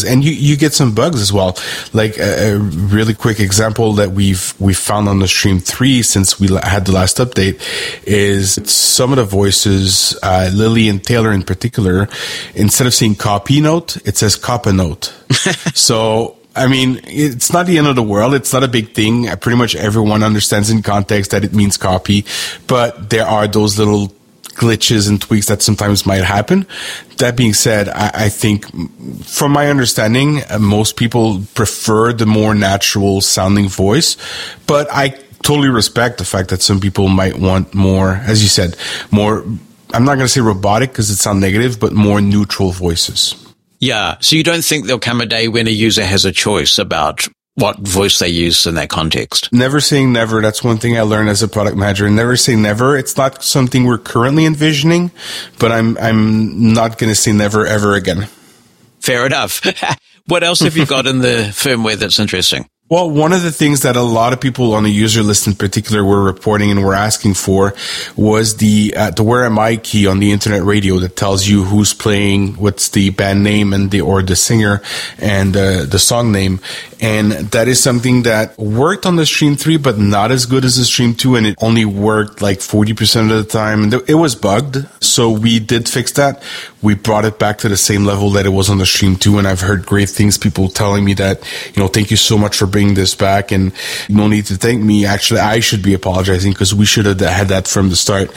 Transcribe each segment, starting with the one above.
And you get some bugs as well. Like a really quick example that we've found on the Stream 3 since we had the last update is some of the voices, Lily and Taylor in particular, instead of saying copy note, it says coppa note. So, I mean, it's not the end of the world. It's not a big thing. Pretty much everyone understands in context that it means copy, but there are those little glitches and tweaks that sometimes might happen. That being said, I think from my understanding, most people prefer the more natural sounding voice, but I totally respect the fact that some people might want more, as you said, more, I'm not going to say robotic because it sounds negative, but more neutral voices. Yeah. So you don't think there'll come a day when a user has a choice about what voice they use in that context? Never saying never. That's one thing I learned as a product manager. Never say never. It's not something we're currently envisioning, but I'm not going to say never ever again. Fair enough. What else have you got in the firmware that's interesting? Well, one of the things that a lot of people on the user list in particular were reporting and were asking for was the Where Am I key on the internet radio that tells you who's playing, what's the band name and the singer and the song name. And that is something that worked on the Stream 3, but not as good as the Stream 2. And it only worked like 40% of the time. And it was bugged. So we did fix that. We brought it back to the same level that it was on the Stream 2. And I've heard great things, people telling me that, thank you so much for bringing this back, and no need to thank me. Actually, I should be apologizing because we should have had that from the start.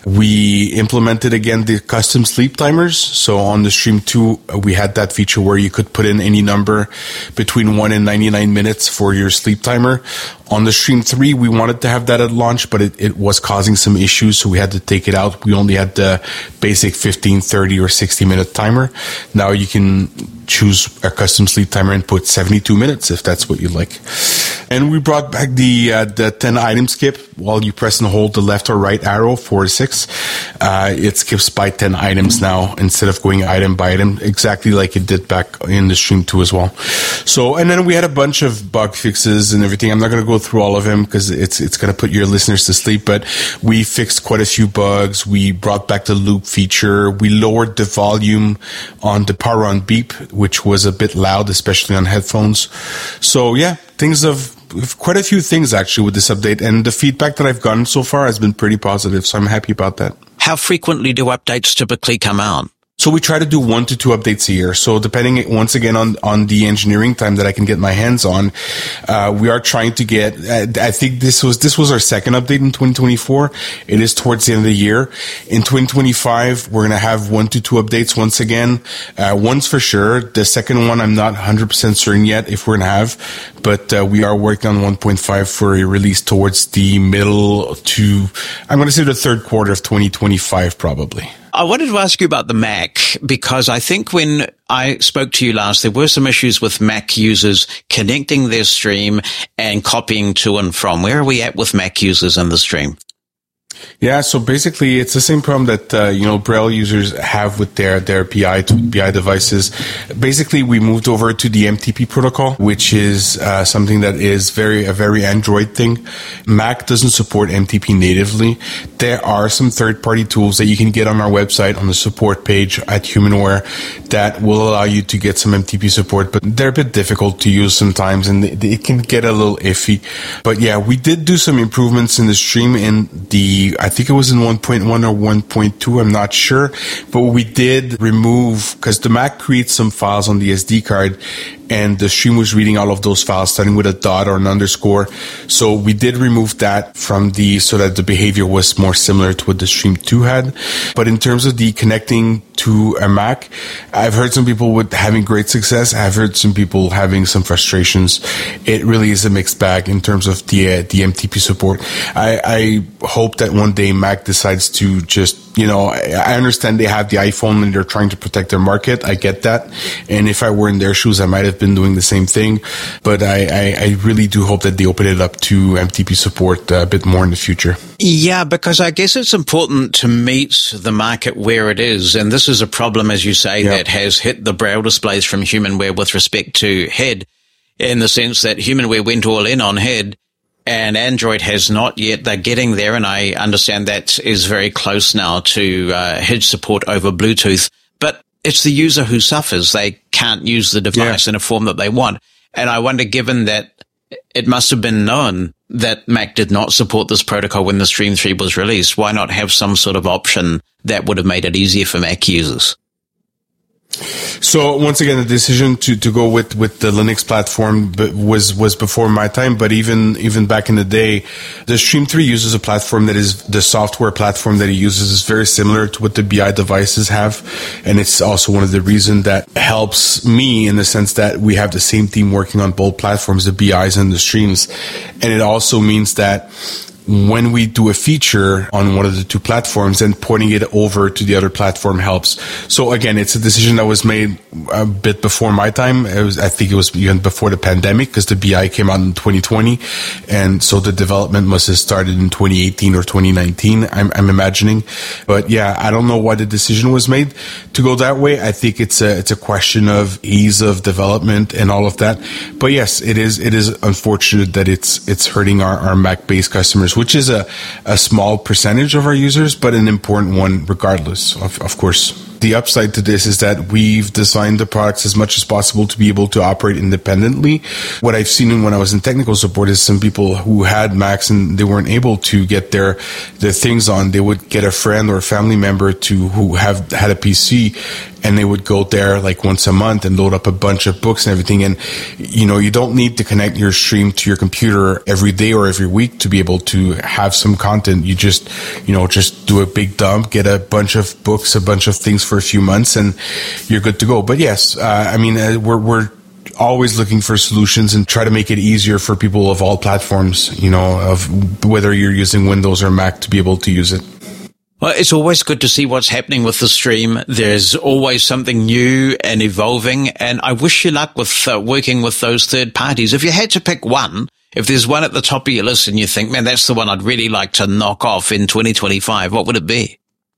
We implemented again the custom sleep timers. So on the Stream 2, we had that feature where you could put in any number between 1 and 99 minutes for your sleep timer. On the Stream 3, we wanted to have that at launch, but it was causing some issues, so we had to take it out. We only had the basic 15, 30, or 60-minute timer. Now you can choose a custom sleep timer and put 72 minutes if that's what you like. And we brought back the 10 item skip. While you press and hold the left or right arrow, 4 to 6, it skips by 10 items now instead of going item by item, exactly like it did back in the Stream 2 as well. So, and then we had a bunch of bug fixes and everything. I'm not going to go through all of them because it's going to put your listeners to sleep, but we fixed quite a few bugs. We brought back the loop feature. We lowered the volume on the power on beep, which was a bit loud, especially on headphones. So yeah, quite a few things actually with this update, and the feedback that I've gotten so far has been pretty positive, so I'm happy about that. How frequently do updates typically come out? So we try to do 1 to 2 updates a year. So depending, once again, on the engineering time that I can get my hands on, we are trying to get, I think this was our second update in 2024. It is towards the end of the year. In 2025, we're going to have 1 to 2 updates once again. One's for sure. The second one, I'm not 100% certain yet if we're going to have, but we are working on 1.5 for a release towards the middle to, I'm going to say the third quarter of 2025 probably. I wanted to ask you about the Mac, because I think when I spoke to you last, there were some issues with Mac users connecting their stream and copying to and from. Where are we at with Mac users in the stream? Yeah, so basically it's the same problem that, Braille users have with their PI devices. Basically, we moved over to the MTP protocol, which is something that is a very Android thing. Mac doesn't support MTP natively. There are some third-party tools that you can get on our website on the support page at Humanware that will allow you to get some MTP support, but they're a bit difficult to use sometimes, and it can get a little iffy. But yeah, we did do some improvements in the stream in I think it was in 1.1 or 1.2, I'm not sure. But we did remove, because the Mac creates some files on the SD card, and the stream was reading all of those files starting with a dot or an underscore. So we did remove that so that the behavior was more similar to what the Stream 2 had. But in terms of the connecting to a Mac, I've heard some people with having great success. I've heard some people having some frustrations. It really is a mixed bag in terms of the MTP support. I hope that one day Mac decides to just, I understand they have the iPhone and they're trying to protect their market. I get that. And if I were in their shoes, I might have been doing the same thing. But I really do hope that they open it up to MTP support a bit more in the future. Yeah, because I guess it's important to meet the market where it is. And this is a problem, as you say, that has hit the Braille displays from Humanware with respect to HEAD, in the sense that Humanware went all in on HEAD and Android has not yet. They're getting there, and I understand that is very close now to HEAD support over Bluetooth. But it's the user who suffers. They can't use the device in a form that they want. And I wonder, given that it must have been known that Mac did not support this protocol when the Stream 3 was released, why not have some sort of option that would have made it easier for Mac users? So once again, the decision to go with the Linux platform was before my time, but even back in the day, the Stream 3 uses a platform that is the software platform that it uses is very similar to what the BI devices have, and it's also one of the reasons that helps me in the sense that we have the same team working on both platforms, the BIs and the Streams, and it also means that when we do a feature on one of the two platforms, and porting it over to the other platform helps. So again, it's a decision that was made a bit before my time. I think it was even before the pandemic, because the BI came out in 2020. And so the development must have started in 2018 or 2019, I'm imagining. But yeah, I don't know why the decision was made to go that way. I think it's a question of ease of development and all of that. But yes, it is unfortunate that it's hurting our Mac-based customers, which is a small percentage of our users, but an important one regardless, of course. The upside to this is that we've designed the products as much as possible to be able to operate independently. What I've seen when I was in technical support is some people who had Macs and they weren't able to get their things on. They would get a friend or a family member who had a PC, and they would go there like once a month and load up a bunch of books and everything. And, you don't need to connect your stream to your computer every day or every week to be able to have some content. You just do a big dump, get a bunch of books, a bunch of things for a few months, and you're good to go. But yes, we're always looking for solutions and try to make it easier for people of all platforms, of whether you're using Windows or Mac, to be able to use it. Well, it's always good to see what's happening with the stream. There's always something new and evolving, and I wish you luck with working with those third parties. If you had to pick one, if there's one at the top of your list and you think, man, that's the one I'd really like to knock off in 2025, what would it be?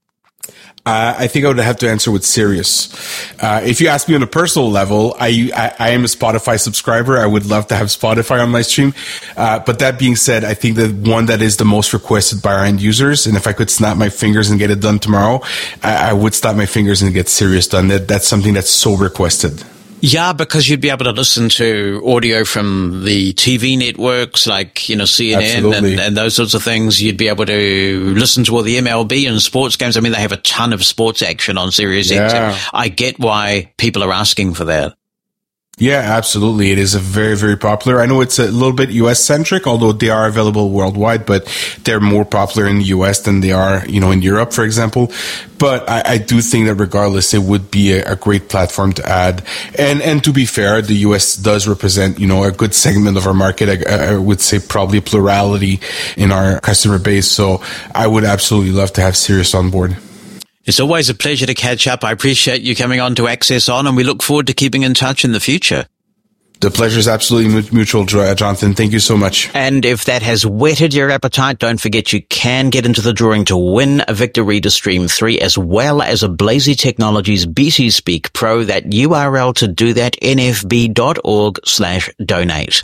I think I would have to answer with Sirius. If you ask me on a personal level, I am a Spotify subscriber. I would love to have Spotify on my stream. But that being said, I think the one that is the most requested by our end users, and if I could snap my fingers and get it done tomorrow, I would snap my fingers and get Sirius done. That's something that's so requested. Yeah, because you'd be able to listen to audio from the TV networks like, CNN and those sorts of things. You'd be able to listen to all the MLB and sports games. I mean, they have a ton of sports action on Sirius XM. I get why people are asking for that. Yeah, absolutely. It is a very, very popular. I know it's a little bit US centric, although they are available worldwide, but they're more popular in the US than they are, in Europe, for example. But I do think that regardless, it would be a great platform to add. And to be fair, the US does represent, a good segment of our market. I would say probably a plurality in our customer base. So I would absolutely love to have Sirius on board. It's always a pleasure to catch up. I appreciate you coming on to Access On, and we look forward to keeping in touch in the future. The pleasure is absolutely mutual, Jonathan. Thank you so much. And if that has whetted your appetite, don't forget you can get into the drawing to win a Victor Reader Stream 3 as well as a Blazy Technologies BT Speak Pro. That URL to do that, nfb.org/donate.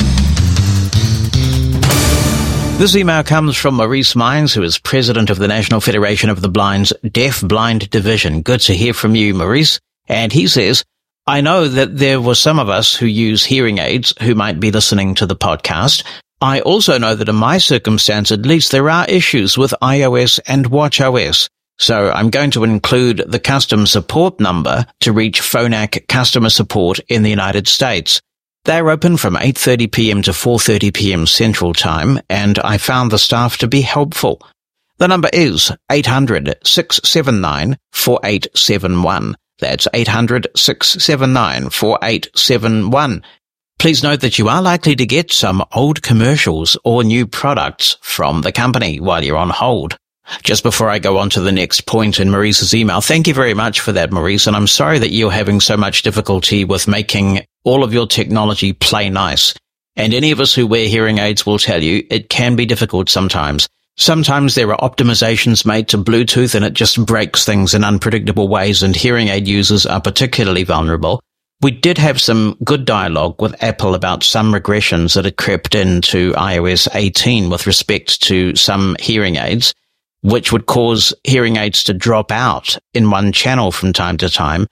This email comes from Maurice Mines, who is president of the National Federation of the Blind's Deaf-Blind Division. Good to hear from you, Maurice. And he says, I know that there were some of us who use hearing aids who might be listening to the podcast. I also know that in my circumstance, at least, there are issues with iOS and watchOS. So I'm going to include the custom support number to reach Phonak customer support in the United States. They're open from 8:30 p.m. to 4:30 p.m. Central Time, and I found the staff to be helpful. The number is 800-679-4871. That's 800-679-4871. Please note that you are likely to get some old commercials or new products from the company while you're on hold. Just before I go on to the next point in Maurice's email, thank you very much for that, Maurice, and I'm sorry that you're having so much difficulty with making all of your technology play nice. And any of us who wear hearing aids will tell you it can be difficult sometimes. Sometimes there are optimizations made to Bluetooth and it just breaks things in unpredictable ways, and hearing aid users are particularly vulnerable. We did have some good dialogue with Apple about some regressions that had crept into iOS 18 with respect to some hearing aids, which would cause hearing aids to drop out in one channel from time to time.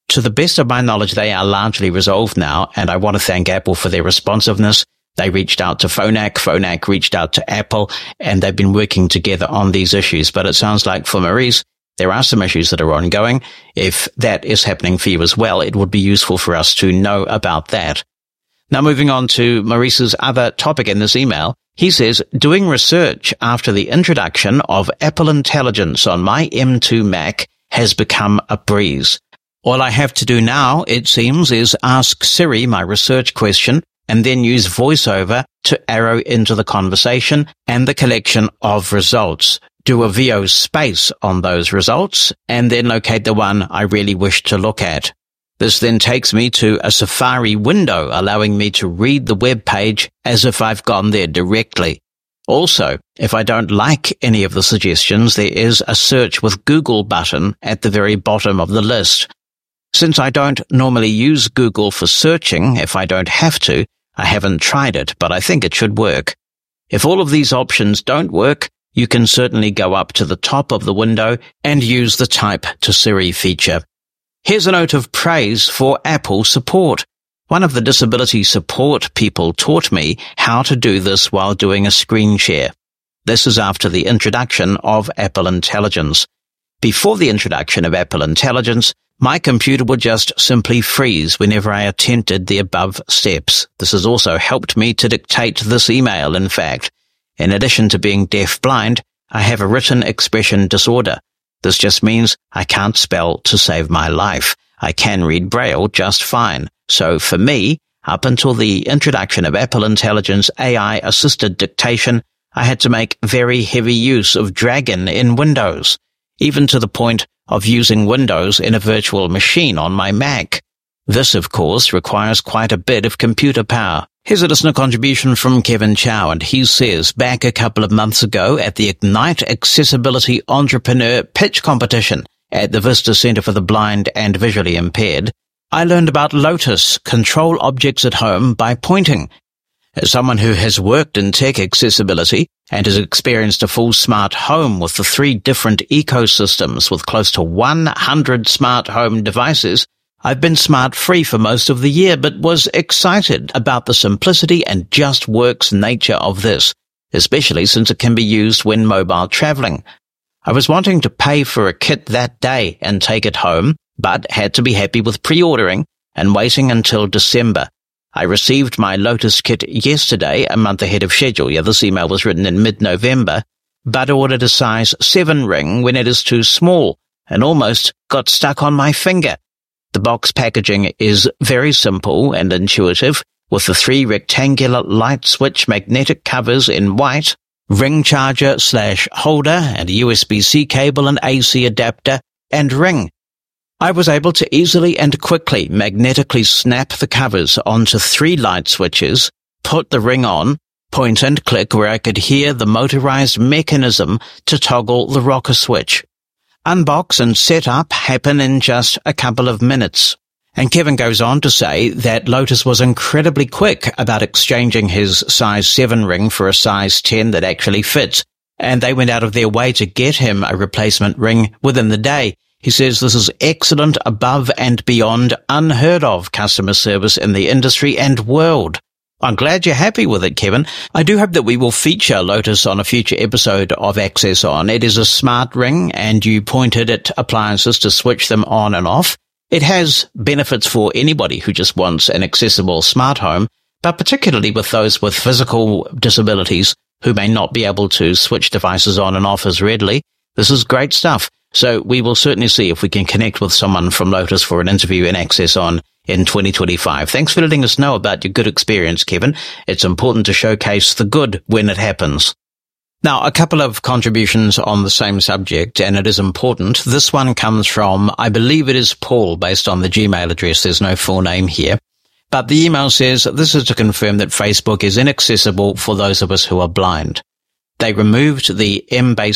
To the best of my knowledge, they are largely resolved now, and I want to thank Apple for their responsiveness. They reached out to Phonak reached out to Apple, and they've been working together on these issues. But it sounds like for Maurice, there are some issues that are ongoing. If that is happening for you as well, it would be useful for us to know about that. Now, moving on to Maurice's other topic in this email, he says, doing research after the introduction of Apple Intelligence on my M2 Mac has become a breeze. All I have to do now, it seems, is ask Siri my research question and then use VoiceOver to arrow into the conversation and the collection of results. Do a VO space on those results and then locate the one I really wish to look at. This then takes me to a Safari window, allowing me to read the web page as if I've gone there directly. Also, if I don't like any of the suggestions, there is a search with Google button at the very bottom of the list. Since I don't normally use Google for searching, if I don't have to, I haven't tried it, but I think it should work. If all of these options don't work, you can certainly go up to the top of the window and use the Type to Siri feature. Here's a note of praise for Apple support. One of the disability support people taught me how to do this while doing a screen share. This is after the introduction of Apple Intelligence. Before the introduction of Apple Intelligence, my computer would just simply freeze whenever I attempted the above steps. This has also helped me to dictate this email, in fact. In addition to being deaf-blind, I have a written expression disorder. This just means I can't spell to save my life. I can read Braille just fine. So for me, up until the introduction of Apple Intelligence AI-assisted dictation, I had to make very heavy use of Dragon in Windows, even to the point of using Windows in a virtual machine on my Mac. This, of course, requires quite a bit of computer power. Here's a listener contribution from Kevin Chow, and he says, back a couple of months ago at the Ignite Accessibility Entrepreneur Pitch Competition at the Vista Center for the Blind and Visually Impaired, I learned about Lotus, control objects at home by pointing. As someone who has worked in tech accessibility and has experienced a full smart home with the 3 different ecosystems with close to 100 smart home devices, I've been smart-free for most of the year, but was excited about the simplicity and just works nature of this, especially since it can be used when mobile traveling. I was wanting to pay for a kit that day and take it home, but had to be happy with pre-ordering and waiting until December. I received my Lotus kit yesterday, a month ahead of schedule. Yeah, this email was written in mid-November, but ordered a size 7 ring when it is too small and almost got stuck on my finger. The box packaging is very simple and intuitive, with the 3 rectangular light switch magnetic covers in white, ring charger / holder, and a USB-C cable and AC adapter, and ring. I was able to easily and quickly magnetically snap the covers onto 3 light switches, put the ring on, point and click where I could hear the motorized mechanism to toggle the rocker switch. Unbox and setup happen in just a couple of minutes. And Kevin goes on to say that Lotus was incredibly quick about exchanging his size 7 ring for a size 10 that actually fits, and they went out of their way to get him a replacement ring within the day. He says this is excellent, above and beyond, unheard of customer service in the industry and world. I'm glad you're happy with it, Kevin. I do hope that we will feature Lotus on a future episode of Access On. It is a smart ring, and you point it at appliances to switch them on and off. It has benefits for anybody who just wants an accessible smart home, but particularly with those with physical disabilities who may not be able to switch devices on and off as readily. This is great stuff. So we will certainly see if we can connect with someone from Lotus for an interview in Access On in 2025. Thanks for letting us know about your good experience, Kevin. It's important to showcase the good when it happens. Now, a couple of contributions on the same subject, and it is important. This one comes from, I believe it is Paul, based on the Gmail address. There's no full name here. But the email says, this is to confirm that Facebook is inaccessible for those of us who are blind. They removed the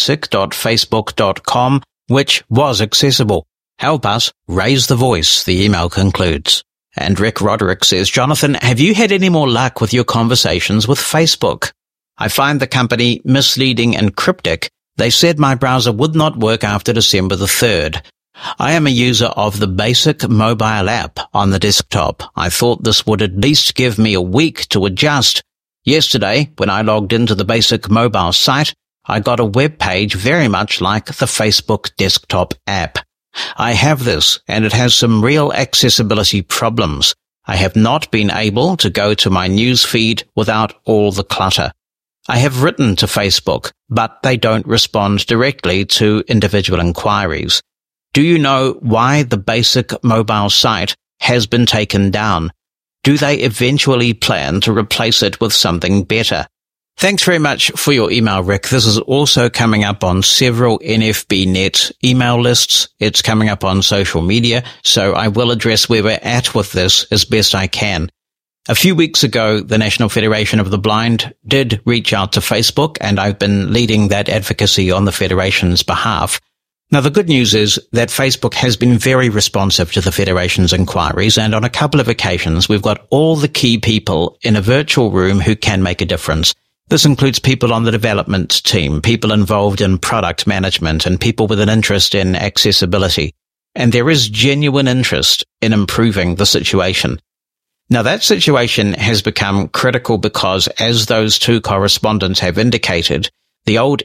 mbasic.facebook.com, which was accessible. Help us raise the voice, the email concludes. And Rick Roderick says, Jonathan, have you had any more luck with your conversations with Facebook? I find the company misleading and cryptic. They said my browser would not work after December the 3rd. I am a user of the basic mobile app on the desktop. I thought this would at least give me a week to adjust. Yesterday, when I logged into the basic mobile site, I got a web page very much like the Facebook desktop app. I have this, and it has some real accessibility problems. I have not been able to go to my news feed without all the clutter. I have written to Facebook, but they don't respond directly to individual inquiries. Do you know why the basic mobile site has been taken down? Do they eventually plan to replace it with something better? Thanks very much for your email, Rick. This is also coming up on several NFBnet email lists. It's coming up on social media, so I will address where we're at with this as best I can. A few weeks ago, the National Federation of the Blind did reach out to Facebook, and I've been leading that advocacy on the Federation's behalf. Now, the good news is that Facebook has been very responsive to the Federation's inquiries, and on a couple of occasions, we've got all the key people in a virtual room who can make a difference. This includes people on the development team, people involved in product management, and people with an interest in accessibility. And there is genuine interest in improving the situation. Now, that situation has become critical because, as those two correspondents have indicated, the old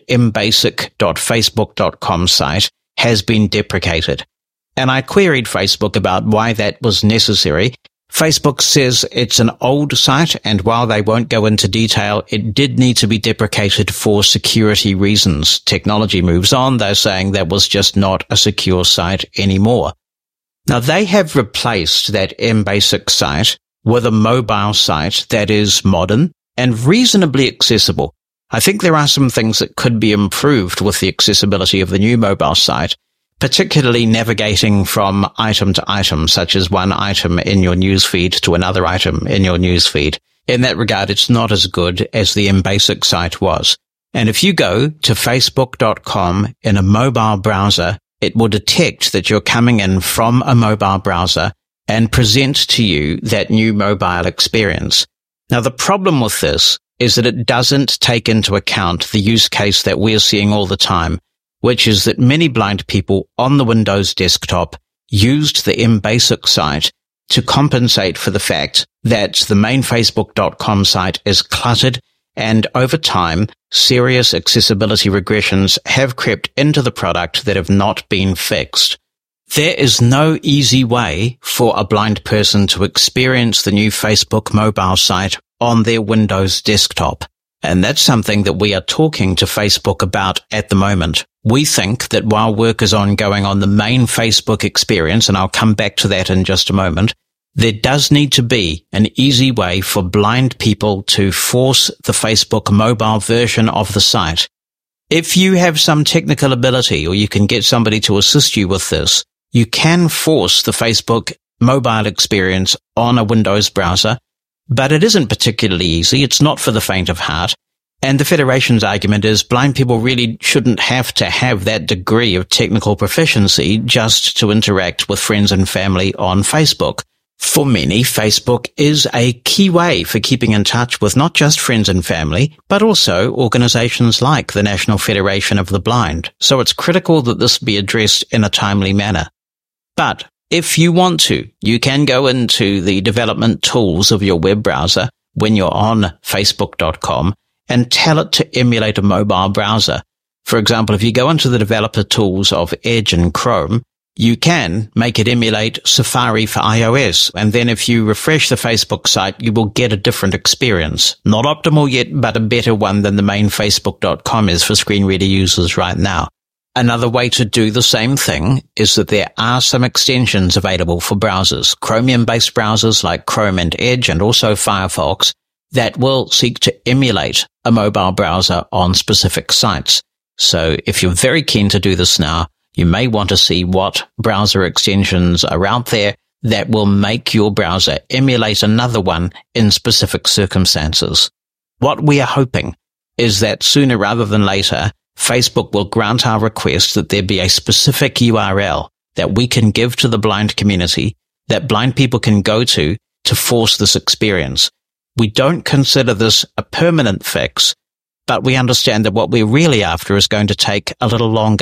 mbasic.facebook.com site has been deprecated. And I queried Facebook about why that was necessary. Facebook says it's an old site, and while they won't go into detail, it did need to be deprecated for security reasons. Technology moves on. They're saying that was just not a secure site anymore. Now, they have replaced that mbasic site with a mobile site that is modern and reasonably accessible. I think there are some things that could be improved with the accessibility of the new mobile site, particularly navigating from item to item, such as one item in your newsfeed to another item in your newsfeed. In that regard, it's not as good as the mbasic site was. And if you go to facebook.com in a mobile browser, it will detect that you're coming in from a mobile browser and present to you that new mobile experience. Now, the problem with this is that it doesn't take into account the use case that we're seeing all the time, which is that many blind people on the Windows desktop used the mbasic site to compensate for the fact that the main Facebook.com site is cluttered, and over time, serious accessibility regressions have crept into the product that have not been fixed. There is no easy way for a blind person to experience the new Facebook mobile site on their Windows desktop. And that's something that we are talking to Facebook about at the moment. We think that while work is ongoing on the main Facebook experience, and I'll come back to that in just a moment, there does need to be an easy way for blind people to force the Facebook mobile version of the site. If you have some technical ability, or you can get somebody to assist you with this, you can force the Facebook mobile experience on a Windows browser, but it isn't particularly easy. It's not for the faint of heart. And the Federation's argument is blind people really shouldn't have to have that degree of technical proficiency just to interact with friends and family on Facebook. For many, Facebook is a key way for keeping in touch with not just friends and family, but also organizations like the National Federation of the Blind. So it's critical that this be addressed in a timely manner. But if you want to, you can go into the development tools of your web browser when you're on Facebook.com and tell it to emulate a mobile browser. For example, if you go into the developer tools of Edge and Chrome, you can make it emulate Safari for iOS. And then if you refresh the Facebook site, you will get a different experience. Not optimal yet, but a better one than the main Facebook.com is for screen reader users right now. Another way to do the same thing is that there are some extensions available for browsers, Chromium-based browsers like Chrome and Edge, and also Firefox, that will seek to emulate a mobile browser on specific sites. So if you're very keen to do this now, you may want to see what browser extensions are out there that will make your browser emulate another one in specific circumstances. What we are hoping is that sooner rather than later, Facebook will grant our request that there be a specific URL that we can give to the blind community that blind people can go to force this experience. We don't consider this a permanent fix, but we understand that what we're really after is going to take a little longer.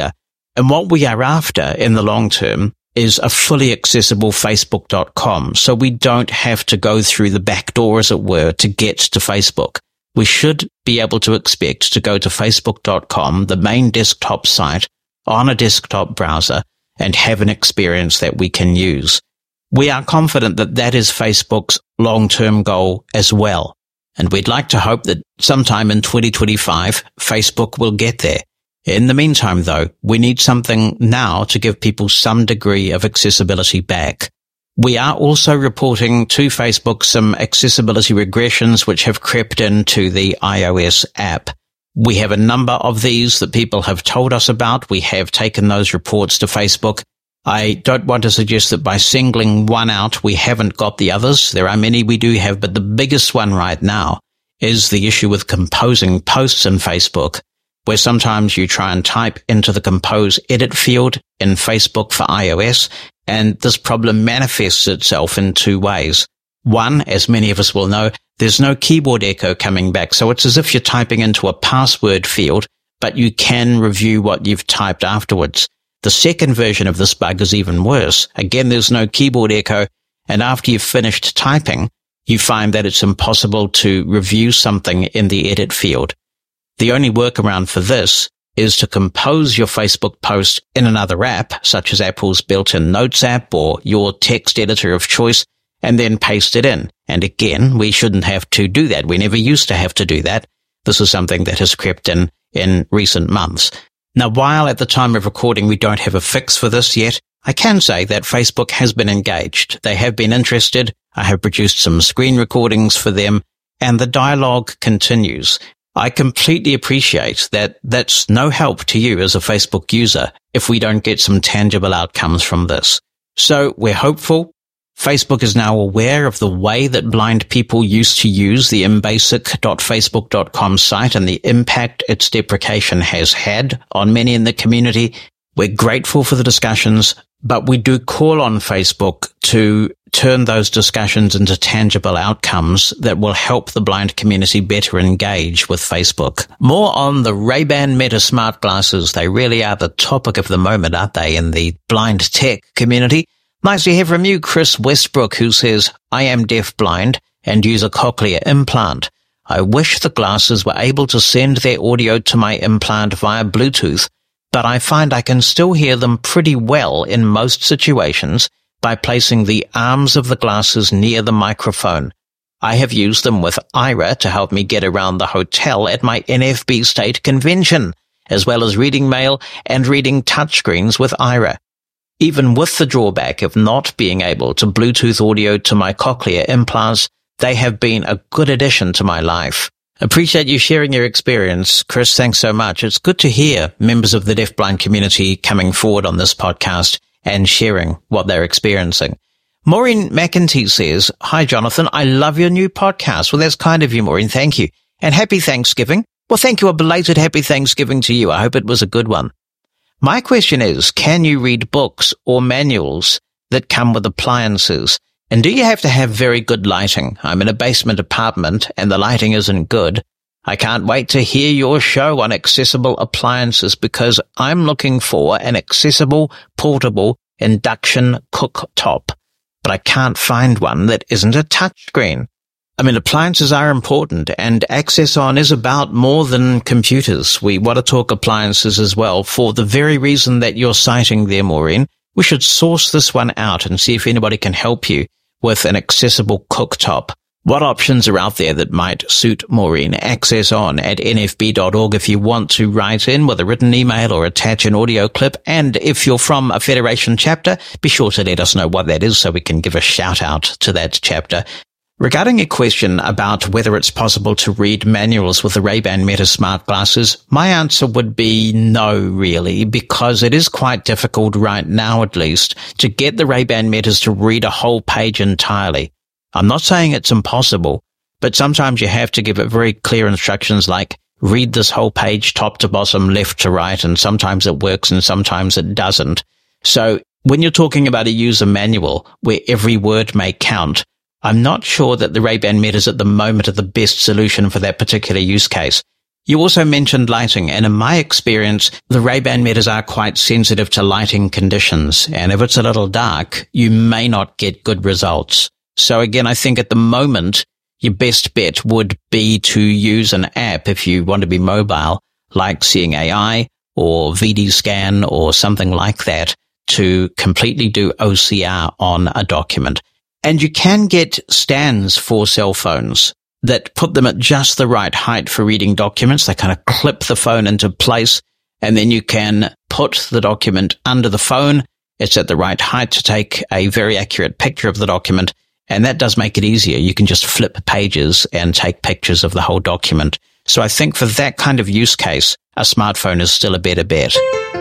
And what we are after in the long term is a fully accessible Facebook.com. So we don't have to go through the back door, as it were, to get to Facebook. We should be able to expect to go to Facebook.com, the main desktop site, on a desktop browser, and have an experience that we can use. We are confident that that is Facebook's long-term goal as well. And we'd like to hope that sometime in 2025, Facebook will get there. In the meantime, though, we need something now to give people some degree of accessibility back. We are also reporting to Facebook some accessibility regressions which have crept into the iOS app. We have a number of these that people have told us about. We have taken those reports to Facebook. I don't want to suggest that by singling one out, we haven't got the others. There are many we do have, but the biggest one right now is the issue with composing posts in Facebook, where sometimes you try and type into the Compose edit field in Facebook for iOS, and this problem manifests itself in two ways. One, as many of us will know, there's no keyboard echo coming back, so it's as if you're typing into a password field, but you can review what you've typed afterwards. The second version of this bug is even worse. Again, there's no keyboard echo, and after you've finished typing, you find that it's impossible to review something in the edit field. The only workaround for this is to compose your Facebook post in another app, such as Apple's built-in Notes app or your text editor of choice, and then paste it in. And again, we shouldn't have to do that. We never used to have to do that. This is something that has crept in recent months. Now, while at the time of recording we don't have a fix for this yet, I can say that Facebook has been engaged. They have been interested. I have produced some screen recordings for them, and the dialogue continues. I completely appreciate that that's no help to you as a Facebook user if we don't get some tangible outcomes from this. So we're hopeful. Facebook is now aware of the way that blind people used to use the mbasic.facebook.com site and the impact its deprecation has had on many in the community. We're grateful for the discussions, but we do call on Facebook to turn those discussions into tangible outcomes that will help the blind community better engage with Facebook. More on the Ray-Ban Meta smart glasses. They really are the topic of the moment, aren't they, in the blind tech community? Nice to hear from you, Chris Westbrook, who says, I am deaf-blind and use a cochlear implant. I wish the glasses were able to send their audio to my implant via Bluetooth, but I find I can still hear them pretty well in most situations by placing the arms of the glasses near the microphone. I have used them with Aira to help me get around the hotel at my NFB state convention, as well as reading mail and reading touchscreens with Aira. Even with the drawback of not being able to Bluetooth audio to my cochlear implants, they have been a good addition to my life. Appreciate you sharing your experience. Chris, thanks so much. It's good to hear members of the deafblind community coming forward on this podcast and sharing what they're experiencing. Maureen McEntee says, Hi, Jonathan. I love your new podcast. Well, that's kind of you, Maureen. Thank you. And happy Thanksgiving. Well, thank you. A belated happy Thanksgiving to you. I hope it was a good one. My question is, can you read books or manuals that come with appliances? And do you have to have very good lighting? I'm in a basement apartment and the lighting isn't good. I can't wait to hear your show on accessible appliances because I'm looking for an accessible, portable induction cooktop, but I can't find one that isn't a touchscreen. I mean, appliances are important, and Access On is about more than computers. We want to talk appliances as well for the very reason that you're citing there, Maureen. We should source this one out and see if anybody can help you with an accessible cooktop. What options are out there that might suit Maureen? Access On at nfb.org if you want to write in with a written email or attach an audio clip. And if you're from a Federation chapter, be sure to let us know what that is so we can give a shout out to that chapter. Regarding a question about whether it's possible to read manuals with the Ray-Ban Meta smart glasses, my answer would be no, really, because it is quite difficult right now, at least, to get the Ray-Ban Metas to read a whole page entirely. I'm not saying it's impossible, but sometimes you have to give it very clear instructions like, read this whole page top to bottom, left to right, and sometimes it works and sometimes it doesn't. So when you're talking about a user manual where every word may count, I'm not sure that the Ray-Ban Metas at the moment are the best solution for that particular use case. You also mentioned lighting, and in my experience, the Ray-Ban Metas are quite sensitive to lighting conditions, and if it's a little dark, you may not get good results. So again, I think at the moment, your best bet would be to use an app if you want to be mobile, like Seeing AI or VD Scan or something like that, to completely do OCR on a document. And you can get stands for cell phones that put them at just the right height for reading documents. They kind of clip the phone into place, and then you can put the document under the phone. It's at the right height to take a very accurate picture of the document, and that does make it easier. You can just flip pages and take pictures of the whole document. So I think for that kind of use case, a smartphone is still a better bet.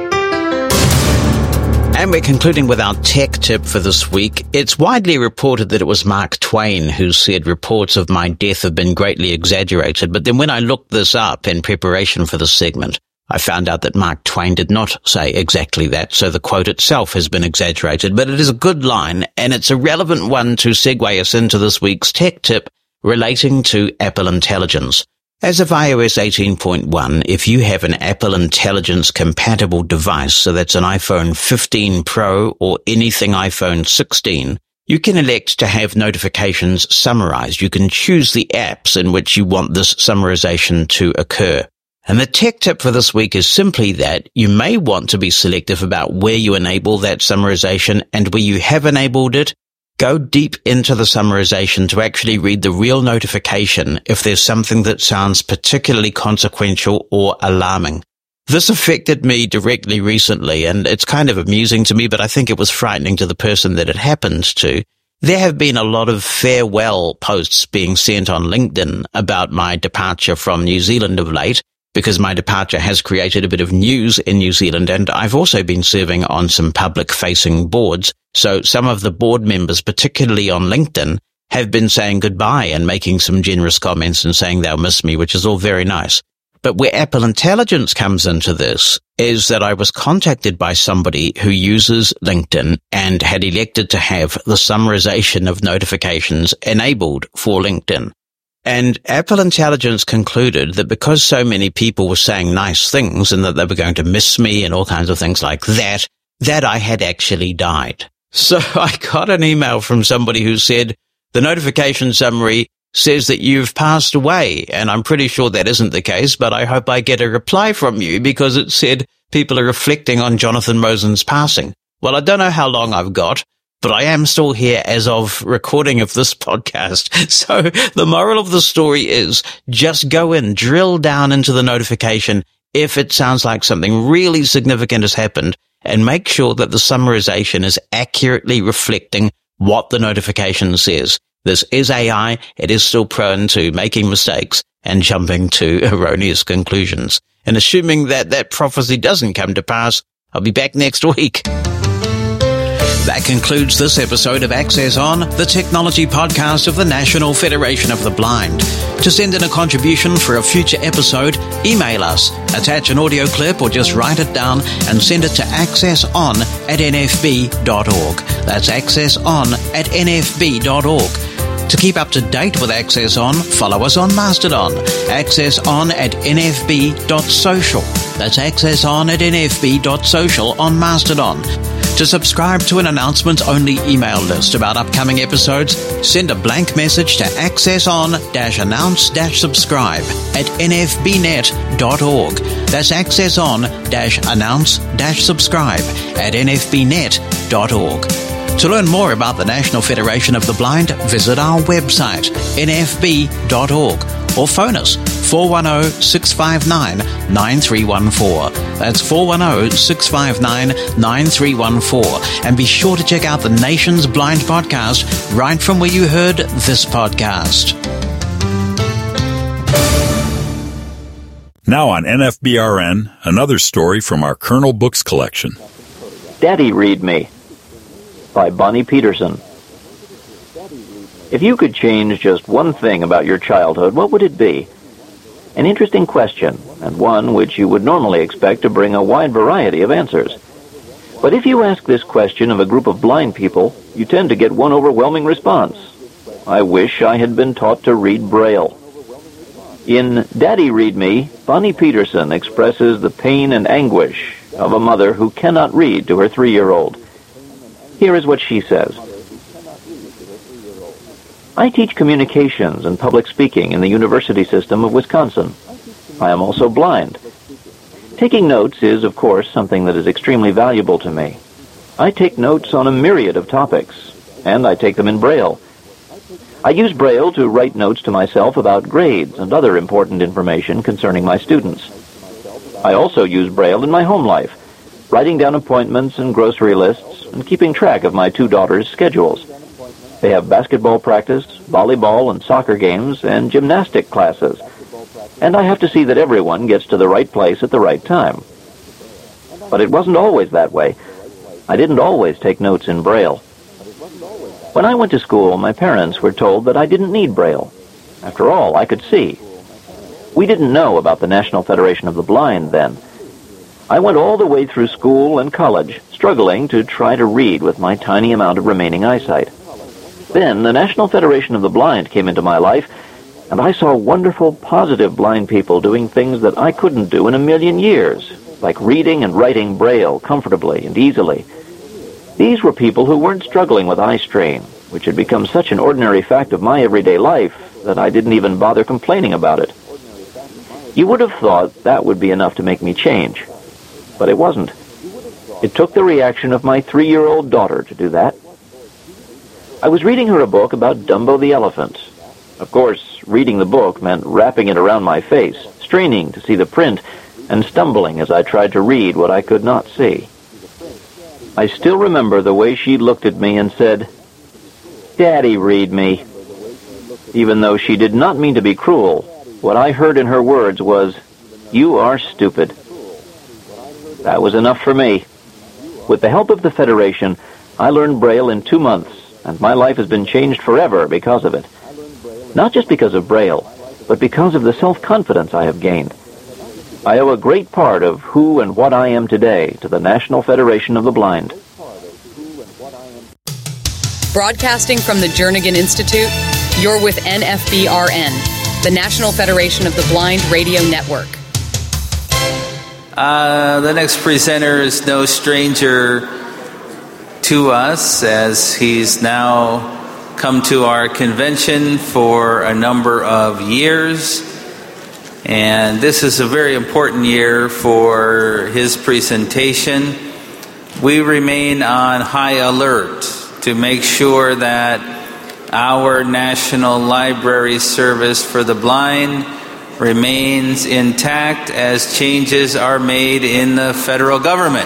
And we're concluding with our tech tip for this week. It's widely reported that it was Mark Twain who said reports of my death have been greatly exaggerated. But then when I looked this up in preparation for this segment, I found out that Mark Twain did not say exactly that. So the quote itself has been exaggerated, but it is a good line, and it's a relevant one to segue us into this week's tech tip relating to Apple Intelligence. As of iOS 18.1, if you have an Apple Intelligence compatible device, so that's an iPhone 15 Pro or anything iPhone 16, you can elect to have notifications summarized. You can choose the apps in which you want this summarization to occur. And the tech tip for this week is simply that you may want to be selective about where you enable that summarization, and where you have enabled it, go deep into the summarization to actually read the real notification if there's something that sounds particularly consequential or alarming. This affected me directly recently, and it's kind of amusing to me, but I think it was frightening to the person that it happened to. There have been a lot of farewell posts being sent on LinkedIn about my departure from New Zealand of late, because my departure has created a bit of news in New Zealand, and I've also been serving on some public-facing boards. So some of the board members, particularly on LinkedIn, have been saying goodbye and making some generous comments and saying they'll miss me, which is all very nice. But where Apple Intelligence comes into this is that I was contacted by somebody who uses LinkedIn and had elected to have the summarization of notifications enabled for LinkedIn. And Apple Intelligence concluded that because so many people were saying nice things and that they were going to miss me and all kinds of things like that, that I had actually died. So I got an email from somebody who said, the notification summary says that you've passed away. And I'm pretty sure that isn't the case, but I hope I get a reply from you, because it said people are reflecting on Jonathan Mosen's passing. Well, I don't know how long I've got, but I am still here as of recording of this podcast. So the moral of the story is just go in, drill down into the notification if it sounds like something really significant has happened, and make sure that the summarization is accurately reflecting what the notification says. This is AI. It is still prone to making mistakes and jumping to erroneous conclusions. And assuming that that prophecy doesn't come to pass, I'll be back next week. That concludes this episode of Access On, the technology podcast of the National Federation of the Blind. To send in a contribution for a future episode, email us, attach an audio clip, or just write it down and send it to accesson@nfb.org. That's accesson@nfb.org. To keep up to date with Access On, follow us on Mastodon, accesson@nfb.social. That's accesson@nfb.social on Mastodon. To subscribe to an announcement-only email list about upcoming episodes, send a blank message to accesson-announce-subscribe@nfbnet.org. That's accesson-announce-subscribe@nfbnet.org. To learn more about the National Federation of the Blind, visit our website, nfb.org, or phone us, 410-659-9314. That's 410-659-9314. And be sure to check out the Nation's Blind podcast right from where you heard this podcast. Now on NFBRN, another story from our Kernel Books collection. Daddy Read Me by Bonnie Peterson. If you could change just one thing about your childhood, what would it be? An interesting question, and one which you would normally expect to bring a wide variety of answers. But if you ask this question of a group of blind people, you tend to get one overwhelming response. I wish I had been taught to read Braille. In Daddy Read Me, Bonnie Peterson expresses the pain and anguish of a mother who cannot read to her 3-year-old. Here is what she says. I teach communications and public speaking in the university system of Wisconsin. I am also blind. Taking notes is, of course, something that is extremely valuable to me. I take notes on a myriad of topics, and I take them in Braille. I use Braille to write notes to myself about grades and other important information concerning my students. I also use Braille in my home life, writing down appointments and grocery lists and keeping track of my 2 daughters' schedules. They have basketball practice, volleyball and soccer games, and gymnastic classes. And I have to see that everyone gets to the right place at the right time. But it wasn't always that way. I didn't always take notes in Braille. When I went to school, my parents were told that I didn't need Braille. After all, I could see. We didn't know about the National Federation of the Blind then. I went all the way through school and college, struggling to try to read with my tiny amount of remaining eyesight. Then the National Federation of the Blind came into my life, and I saw wonderful, positive blind people doing things that I couldn't do in a million years, like reading and writing Braille comfortably and easily. These were people who weren't struggling with eye strain, which had become such an ordinary fact of my everyday life that I didn't even bother complaining about it. You would have thought that would be enough to make me change, but it wasn't. It took the reaction of my 3-year-old daughter to do that. I was reading her a book about Dumbo the elephant. Of course, reading the book meant wrapping it around my face, straining to see the print, and stumbling as I tried to read what I could not see. I still remember the way she looked at me and said, "Daddy, read me." Even though she did not mean to be cruel, what I heard in her words was, "You are stupid." That was enough for me. With the help of the Federation, I learned Braille in 2 months, and my life has been changed forever because of it. Not just because of Braille, but because of the self-confidence I have gained. I owe a great part of who and what I am today to the National Federation of the Blind. Broadcasting from the Jernigan Institute, you're with NFBRN, the National Federation of the Blind Radio Network. The next presenter is no stranger to us, as he's now come to our convention for a number of years. And this is a very important year for his presentation. We remain on high alert to make sure that our National Library Service for the Blind remains intact as changes are made in the federal government.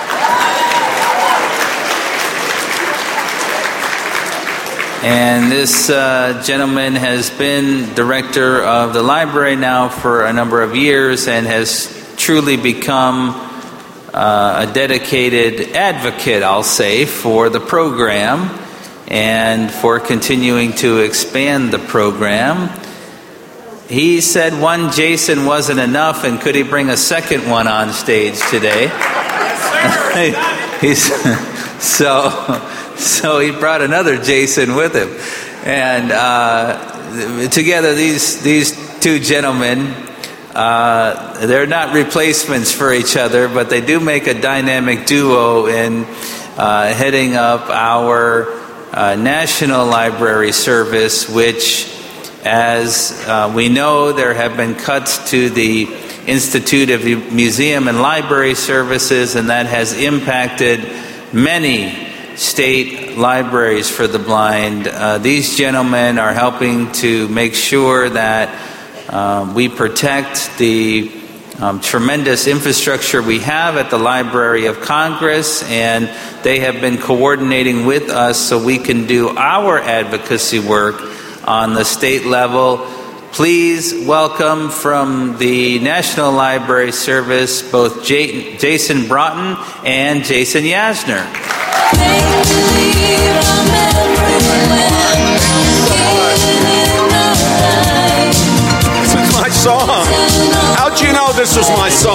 And this gentleman has been director of the library now for a number of years and has truly become a dedicated advocate, I'll say, for the program and for continuing to expand the program. He said one Jason wasn't enough, and could he bring a second one on stage today? So he brought another Jason with him. And together, these 2 gentlemen, they're not replacements for each other, but they do make a dynamic duo in heading up our National Library Service, which, as we know, there have been cuts to the Institute of Museum and Library Services, and that has impacted many state libraries for the blind. These gentlemen are helping to make sure that we protect the tremendous infrastructure we have at the Library of Congress, and they have been coordinating with us so we can do our advocacy work on the state level. Please welcome from the National Library Service both Jason Broughton and Jason Yasner. This is my song. How'd you know this was my song?